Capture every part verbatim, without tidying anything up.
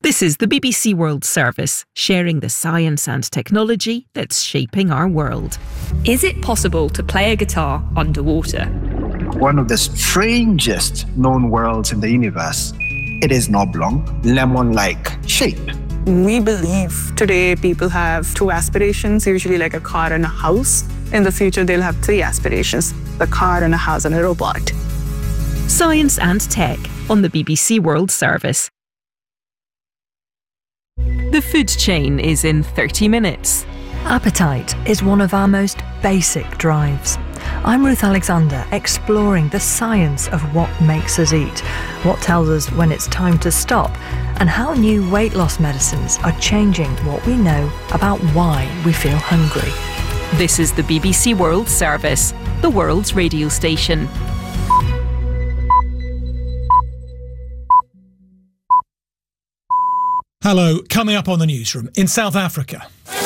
This is the B B C World Service, sharing the science and technology that's shaping our world. Is it possible to play a guitar underwater? One of the strangest known worlds in the universe. It is an oblong, lemon-like shape. We believe today people have two aspirations, usually like a car and a house. In the future, they'll have three aspirations, a car and a house and a robot. Science and Tech on the B B C World Service. The food chain is in thirty minutes. Appetite is one of our most basic drives. I'm Ruth Alexander, exploring the science of what makes us eat, what tells us when it's time to stop, and how new weight loss medicines are changing what we know about why we feel hungry. This is the B B C World Service, the world's radio station. Hello, coming up on the newsroom, in South Africa.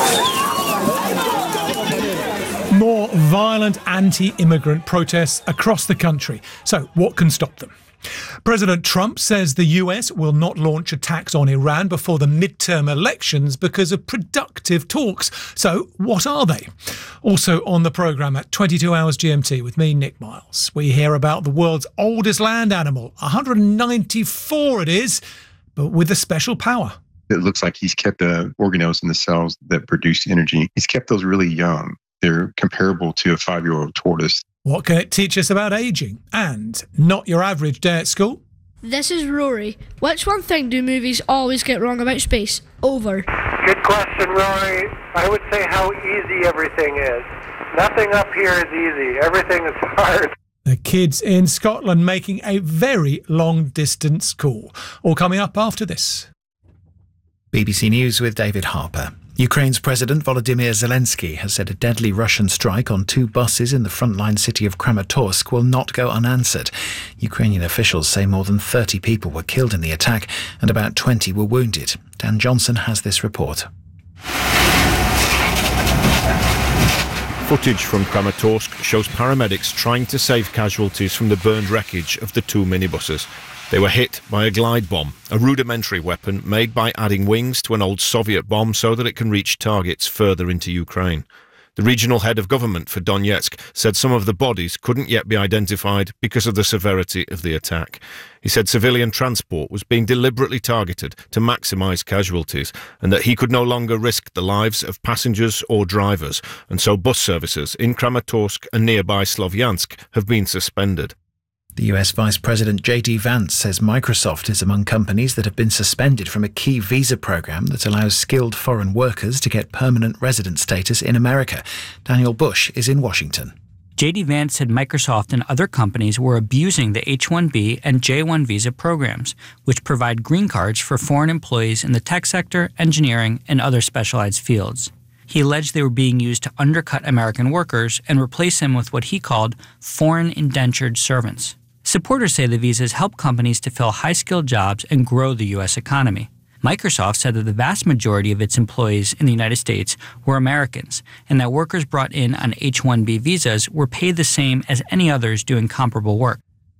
More violent anti-immigrant protests across the country. So, what can stop them? President Trump says the U S will not launch attacks on Iran before the midterm elections because of productive talks. So, what are they? Also on the programme at twenty-two hours G M T with me, Nick Miles. We hear about the world's oldest land animal, one hundred ninety-four it is, but with a special power. It looks like he's kept the organelles in the cells that produce energy. He's kept those really young. They're comparable to a five-year-old tortoise. What can it teach us about ageing? And not your average day at school? This is Rory. Which one thing do movies always get wrong about space? Over. Good question, Rory. I would say how easy everything is. Nothing up here is easy. Everything is hard. The kids in Scotland making a very long-distance call. All coming up after this. B B C News with David Harper. Ukraine's President Volodymyr Zelensky has said a deadly Russian strike on two buses in the frontline city of Kramatorsk will not go unanswered. Ukrainian officials say more than thirty people were killed in the attack and about twenty were wounded. Dan Johnson has this report. Footage from Kramatorsk shows paramedics trying to save casualties from the burned wreckage of the two minibuses. They were hit by a glide bomb, a rudimentary weapon made by adding wings to an old Soviet bomb so that it can reach targets further into Ukraine. The regional head of government for Donetsk said some of the bodies couldn't yet be identified because of the severity of the attack. He said civilian transport was being deliberately targeted to maximise casualties and that he could no longer risk the lives of passengers or drivers, and so bus services in Kramatorsk and nearby Slovyansk have been suspended. The U S Vice President J D Vance says Microsoft is among companies that have been suspended from a key visa program that allows skilled foreign workers to get permanent resident status in America. Daniel Bush is in Washington. J D Vance said Microsoft and other companies were abusing the H one B and J one visa programs, which provide green cards for foreign employees in the tech sector, engineering, and other specialized fields. He alleged they were being used to undercut American workers and replace them with what he called foreign indentured servants. Supporters say the visas help companies to fill high-skilled jobs and grow the U S economy. Microsoft said that the vast majority of its employees in the United States were Americans, and that workers brought in on H one B visas were paid the same as any others doing comparable work.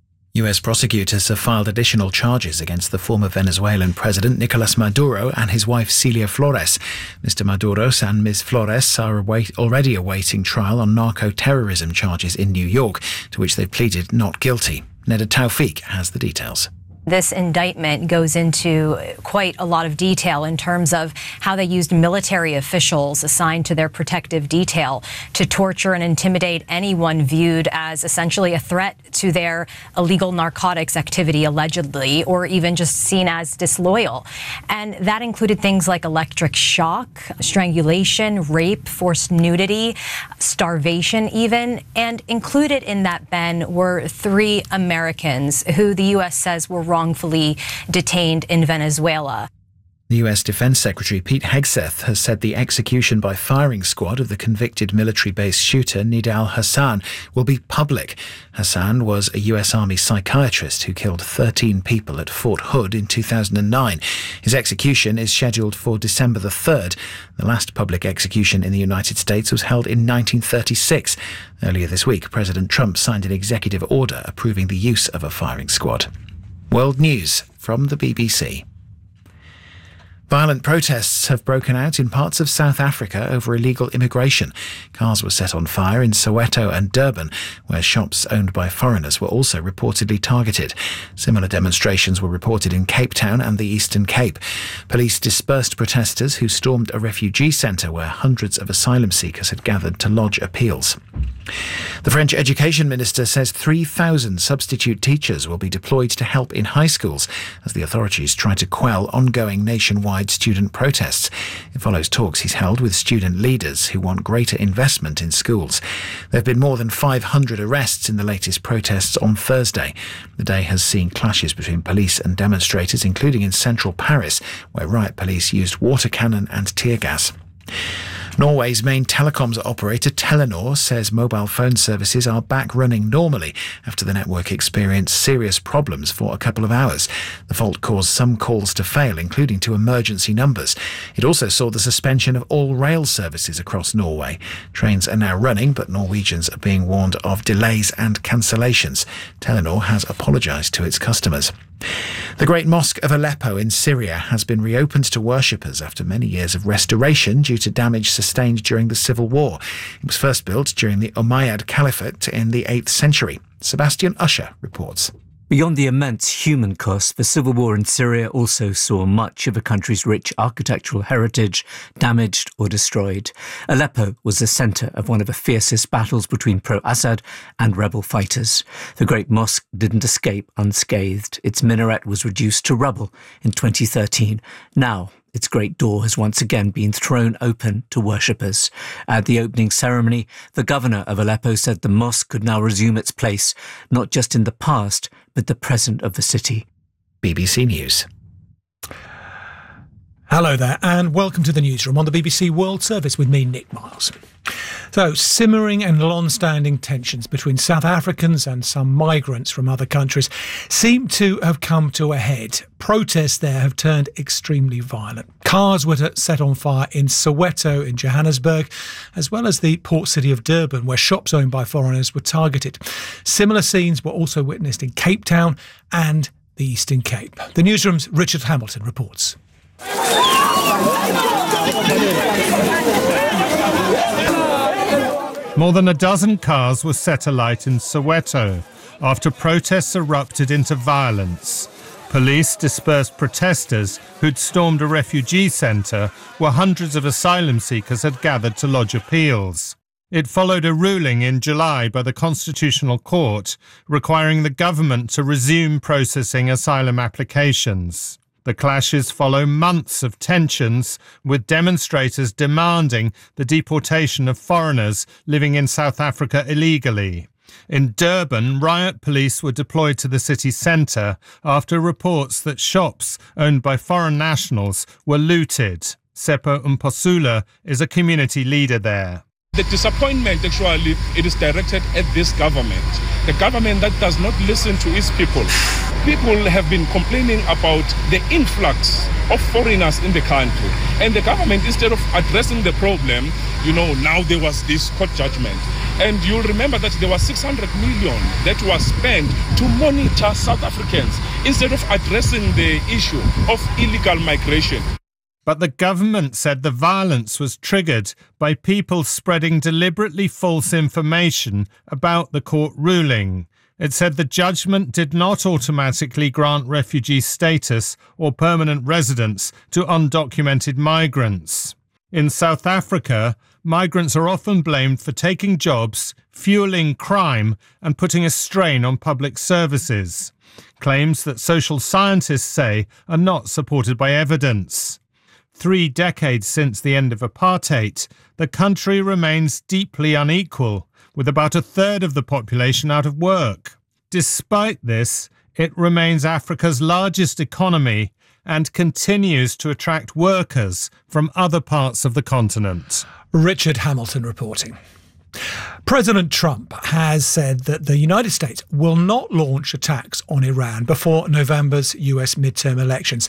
U S prosecutors have filed additional charges against the former Venezuelan president Nicolas Maduro and his wife Celia Flores. Mister Maduro and Miz Flores are await, already awaiting trial on narco-terrorism charges in New York, to which they've pleaded not guilty. Neda Tawfiq has the details. This indictment goes into quite a lot of detail in terms of how they used military officials assigned to their protective detail to torture and intimidate anyone viewed as essentially a threat to their illegal narcotics activity, allegedly, or even just seen as disloyal. And that included things like electric shock, strangulation, rape, forced nudity, starvation even. And included in that, Ben, were three Americans who the U S says were wrongfully detained in Venezuela. The U S Defense Secretary Pete Hegseth has said the execution by firing squad of the convicted military-based shooter Nidal Hassan will be public. Hassan was a U S Army psychiatrist who killed thirteen people at Fort Hood in two thousand nine. His execution is scheduled for December the third. The last public execution in the United States was held in nineteen thirty-six. Earlier this week, President Trump signed an executive order approving the use of a firing squad. World News from the B B C. Violent protests have broken out in parts of South Africa over illegal immigration. Cars were set on fire in Soweto and Durban, where shops owned by foreigners were also reportedly targeted. Similar demonstrations were reported in Cape Town and the Eastern Cape. Police dispersed protesters who stormed a refugee centre where hundreds of asylum seekers had gathered to lodge appeals. The French Education Minister says three thousand substitute teachers will be deployed to help in high schools as the authorities try to quell ongoing nationwide student protests. It follows talks he's held with student leaders who want greater investment in schools. There have been more than five hundred arrests in the latest protests on Thursday. The day has seen clashes between police and demonstrators, including in central Paris, where riot police used water cannon and tear gas. Norway's main telecoms operator Telenor says mobile phone services are back running normally after the network experienced serious problems for a couple of hours. The fault caused some calls to fail, including to emergency numbers. It also saw the suspension of all rail services across Norway. Trains are now running, but Norwegians are being warned of delays and cancellations. Telenor has apologised to its customers. The Great Mosque of Aleppo in Syria has been reopened to worshippers after many years of restoration due to damage sustained during the civil war. It was first built during the Umayyad Caliphate in the eighth century. Sebastian Usher reports. Beyond the immense human cost, the civil war in Syria also saw much of a country's rich architectural heritage damaged or destroyed. Aleppo was the centre of one of the fiercest battles between pro-Assad and rebel fighters. The Great Mosque didn't escape unscathed. Its minaret was reduced to rubble in twenty thirteen. Now, its great door has once again been thrown open to worshippers. At the opening ceremony, the governor of Aleppo said the mosque could now resume its place, not just in the past, but the present of the city. B B C News. Hello there and welcome to the newsroom on the B B C World Service with me, Nick Miles. So, simmering and long-standing tensions between South Africans and some migrants from other countries seem to have come to a head. Protests there have turned extremely violent. Cars were set on fire in Soweto in Johannesburg, as well as the port city of Durban, where shops owned by foreigners were targeted. Similar scenes were also witnessed in Cape Town and the Eastern Cape. The newsroom's Richard Hamilton reports. More than a dozen cars were set alight in Soweto after protests erupted into violence. Police dispersed protesters who'd stormed a refugee centre where hundreds of asylum seekers had gathered to lodge appeals. It followed a ruling in July by the Constitutional Court requiring the government to resume processing asylum applications. The clashes follow months of tensions, with demonstrators demanding the deportation of foreigners living in South Africa illegally. In Durban, riot police were deployed to the city centre after reports that shops owned by foreign nationals were looted. Seppo Mposula is a community leader there. The disappointment, actually, it is directed at this government. The government that does not listen to its people. People have been complaining about the influx of foreigners in the country. And the government, instead of addressing the problem, you know, now there was this court judgment. And you'll remember that there was six hundred million that was spent to monitor South Africans instead of addressing the issue of illegal migration. But the government said the violence was triggered by people spreading deliberately false information about the court ruling. It said the judgment did not automatically grant refugee status or permanent residence to undocumented migrants. In South Africa, migrants are often blamed for taking jobs, fueling crime, and putting a strain on public services. Claims that social scientists say are not supported by evidence. Three decades since the end of apartheid, the country remains deeply unequal, with about a third of the population out of work. Despite this, it remains Africa's largest economy and continues to attract workers from other parts of the continent. Richard Hamilton reporting. President Trump has said that the United States will not launch attacks on Iran before November's U S midterm elections.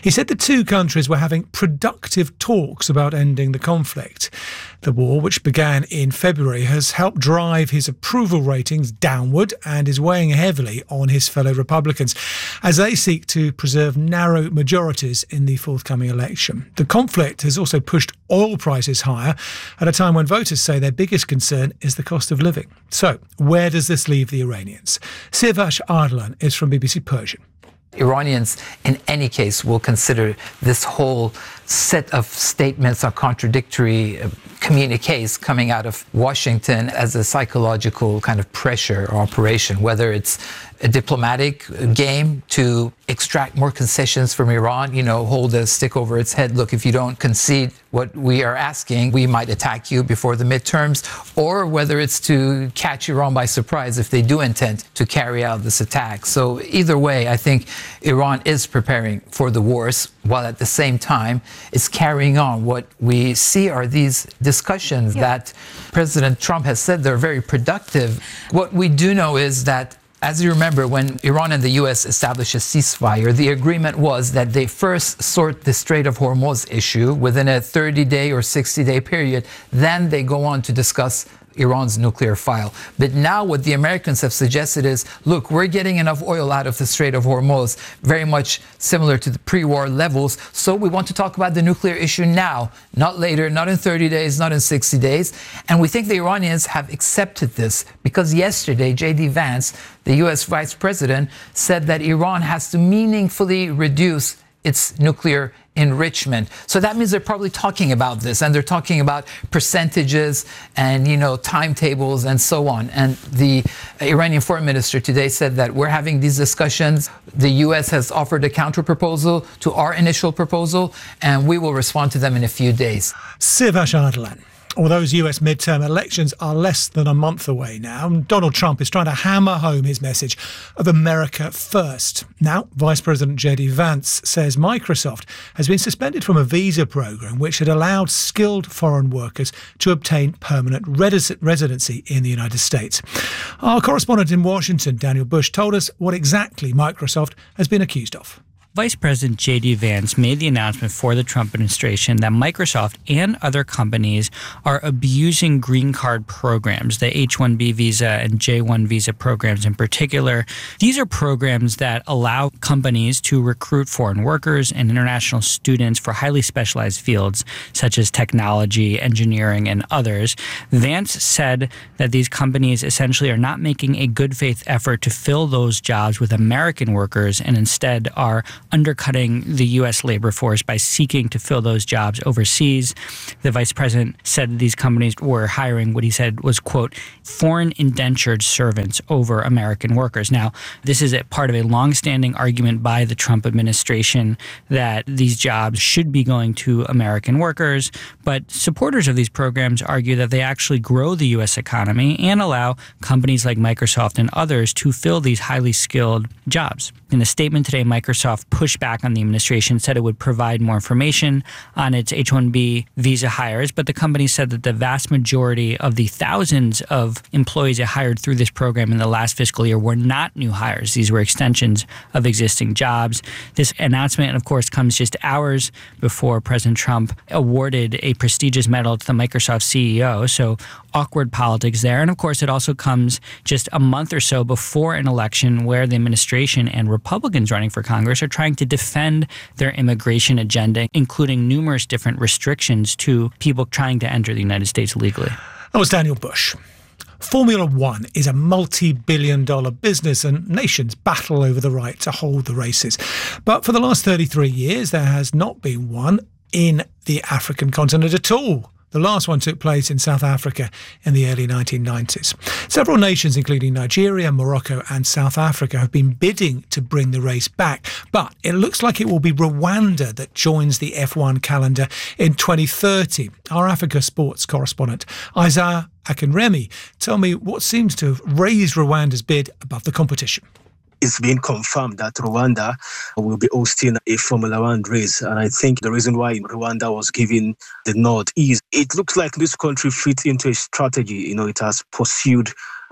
He said the two countries were having productive talks about ending the conflict. The war, which began in February, has helped drive his approval ratings downward and is weighing heavily on his fellow Republicans as they seek to preserve narrow majorities in the forthcoming election. The conflict has also pushed oil prices higher at a time when voters say their biggest concern is the cost of living. So, where does this leave the Iranians? Sivash Ardalan is from B B C Persian. Iranians, in any case, will consider this whole set of statements or contradictory uh, communiques coming out of Washington as a psychological kind of pressure or operation, whether it's a diplomatic game to extract more concessions from Iran, you know, hold a stick over its head. Look, if you don't concede what we are asking, we might attack you before the midterms, or whether it's to catch Iran by surprise if they do intend to carry out this attack. So either way, I think Iran is preparing for the worst, while at the same time it's carrying on. What we see are these discussions yeah. that President Trump has said they're very productive. What we do know is that, as you remember, when Iran and the U S established a ceasefire, the agreement was that they first sort the Strait of Hormuz issue within a thirty-day or sixty-day period. Then they go on to discuss Iran's nuclear file. But now what the Americans have suggested is, look, we're getting enough oil out of the Strait of Hormuz, very much similar to the pre-war levels. So we want to talk about the nuclear issue now, not later, not in thirty days, not in sixty days. And we think the Iranians have accepted this because yesterday, J D Vance, the U S vice president, said that Iran has to meaningfully reduce its nuclear enrichment. So that means they're probably talking about this, and they're talking about percentages and, you know, timetables and so on. And the Iranian foreign minister today said that we're having these discussions. The U S has offered a counter proposal to our initial proposal, and we will respond to them in a few days. Sivash Ardalan. Well, those U S midterm elections are less than a month away now. Donald Trump is trying to hammer home his message of America first. Now, Vice President J D Vance says Microsoft has been suspended from a visa program which had allowed skilled foreign workers to obtain permanent res- residency in the United States. Our correspondent in Washington, Daniel Bush, told us what exactly Microsoft has been accused of. Vice President J D Vance made the announcement for the Trump administration that Microsoft and other companies are abusing green card programs, the H one B visa and J one visa programs in particular. These are programs that allow companies to recruit foreign workers and international students for highly specialized fields such as technology, engineering, and others. Vance said that these companies essentially are not making a good faith effort to fill those jobs with American workers and instead are undercutting the U S labor force by seeking to fill those jobs overseas. The vice president said these companies were hiring what he said was, quote, foreign indentured servants over American workers. Now, this is a part of a longstanding argument by the Trump administration that these jobs should be going to American workers, but supporters of these programs argue that they actually grow the U S economy and allow companies like Microsoft and others to fill these highly skilled jobs. In a statement today, Microsoft pushed back on the administration, said it would provide more information on its H one B visa hires, but the company said that the vast majority of the thousands of employees it hired through this program in the last fiscal year were not new hires. These were extensions of existing jobs. This announcement, of course, comes just hours before President Trump awarded a prestigious medal to the Microsoft C E O, so awkward politics there. And of course, it also comes just a month or so before an election where the administration and Republicans running for Congress are trying to defend their immigration agenda, including numerous different restrictions to people trying to enter the United States legally. That was Daniel Bush. Formula One is a multi-billion dollar business and nations battle over the right to hold the races. But for the last thirty-three years, there has not been one in the African continent at all. The last one took place in South Africa in the early nineteen nineties. Several nations, including Nigeria, Morocco and South Africa, have been bidding to bring the race back. But it looks like it will be Rwanda that joins the F one calendar in twenty thirty. Our Africa sports correspondent, Isaiah Akinremi, tell me what seems to have raised Rwanda's bid above the competition. It's been confirmed that Rwanda will be hosting a Formula One race. And I think the reason why Rwanda was given the nod is it looks like this country fits into a strategy. You know, it has pursued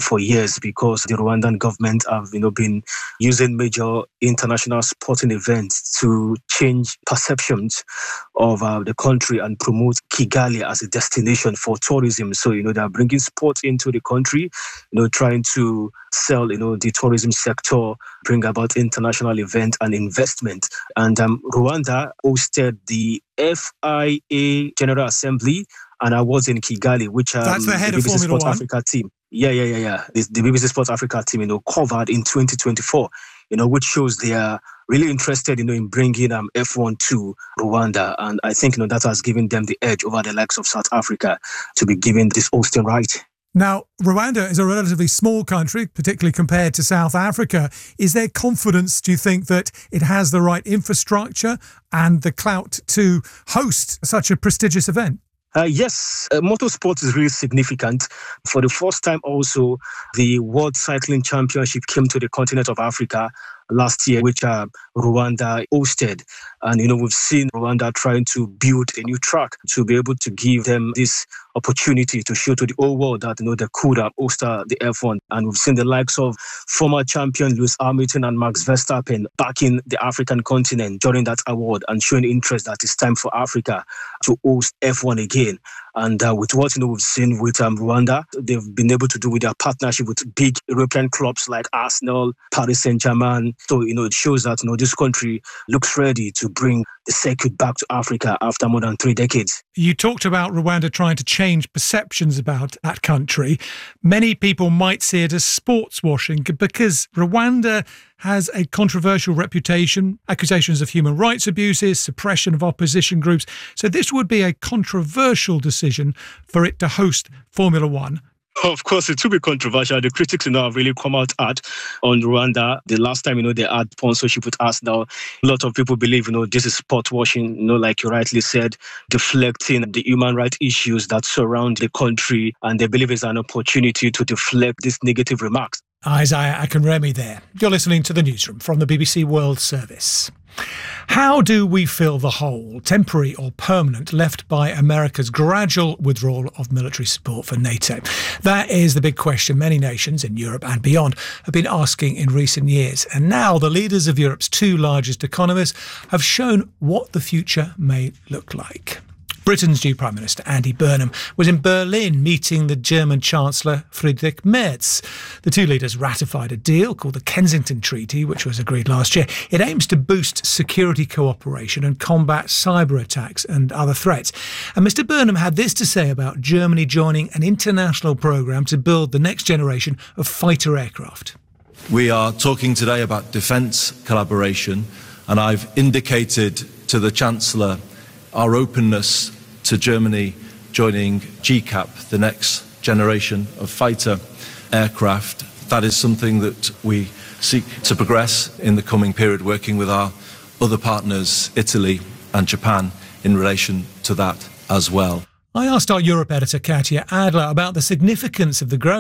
for years because the Rwandan government have, you know, been using major international sporting events to change perceptions of uh, the country and promote Kigali as a destination for tourism. So, you know, they're bringing sport into the country, you know, trying to sell, you know, the tourism sector, bring about international event and investment. And um, Rwanda hosted the F I A General Assembly, and I was in Kigali, which um, that's the head the of B B C Formula Sport One. Africa team. Yeah, yeah, yeah, yeah. The, the B B C Sport Africa team, you know, covered in twenty twenty-four, you know, which shows they are really interested, you know, in bringing um, F one to Rwanda. And I think, you know, that has given them the edge over the likes of South Africa to be given this hosting right. Now, Rwanda is a relatively small country, particularly compared to South Africa. Is there confidence, do you think, that it has the right infrastructure and the clout to host such a prestigious event? Uh, yes, uh, motorsport is really significant. For the first time also, the World Cycling Championship came to the continent of Africa last year, which uh, Rwanda hosted. And, you know, we've seen Rwanda trying to build a new track to be able to give them this opportunity to show to the whole world that, you know, they could have hosted the F one. And we've seen the likes of former champion Lewis Hamilton and Max Verstappen backing the African continent during that award and showing interest that it's time for Africa to host F one again. And uh, with what, you know, we've seen with um, Rwanda, they've been able to do with their partnership with big European clubs like Arsenal, Paris Saint-Germain. So, you know, it shows that, you know, this country looks ready to bring the circuit back to Africa after more than three decades. You talked about Rwanda trying to change perceptions about that country. Many people might see it as sports washing because Rwanda has a controversial reputation, accusations of human rights abuses, suppression of opposition groups. So this would be a controversial decision for it to host Formula One. Of course, it will be controversial. The critics, you know, have really come out hard on Rwanda. The last time, you know, they had sponsorship with us now. A lot of people believe, you know, this is sport washing, you know, like you rightly said, deflecting the human rights issues that surround the country. And they believe it's an opportunity to deflect these negative remarks. Isaiah Akinremi there. You're listening to The Newsroom from the B B C World Service. How do we fill the hole, temporary or permanent, left by America's gradual withdrawal of military support for NATO? That is the big question many nations in Europe and beyond have been asking in recent years. And now the leaders of Europe's two largest economies have shown what the future may look like. Britain's new Prime Minister, Andy Burnham, was in Berlin meeting the German Chancellor Friedrich Merz. The two leaders ratified a deal called the Kensington Treaty, which was agreed last year. It aims to boost security cooperation and combat cyber attacks and other threats. And Mr Burnham had this to say about Germany joining an international programme to build the next generation of fighter aircraft. We are talking today about defence collaboration, and I've indicated to the Chancellor our openness to Germany joining G CAP, the next generation of fighter aircraft. That is something that we seek to progress in the coming period, working with our other partners, Italy and Japan, in relation to that as well. I asked our Europe editor, Katya Adler, about the significance of the growing